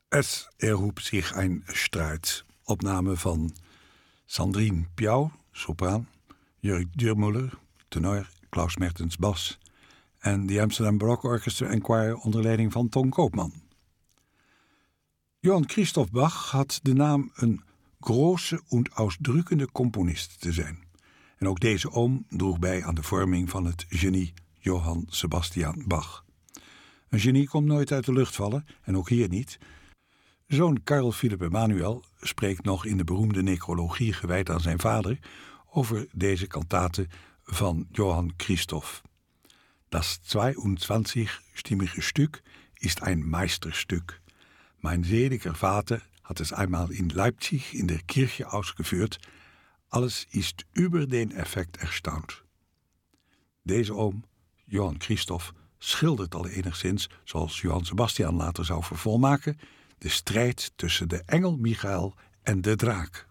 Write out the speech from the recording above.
Es erhob sich ein Streit. Opname van Sandrine Piau, sopraan, Jurk Dürmuller, tenor, Klaus Mertens, bas en de Amsterdam Baroque Orchestra and Choir onder leiding van Ton Koopman. Johann Christoph Bach had de naam een große und ausdrückende componist te zijn. En ook deze oom droeg bij aan de vorming van het genie Johann Sebastian Bach. Een genie komt nooit uit de lucht vallen, en ook hier niet. Zoon Carl Philipp Emanuel spreekt nog in de beroemde necrologie gewijd aan zijn vader over deze kantate van Johann Christoph. Das 22-stimmige Stück ist ein Meisterstück. Mein seliger Vater hat es einmal in Leipzig in der Kirche ausgeführt. Alles ist über den Effekt erstaunt. Deze oom, Johann Christoph, schildert al enigszins, zoals Johann Sebastian later zou vervolmaken, de strijd tussen de engel Michael en de draak.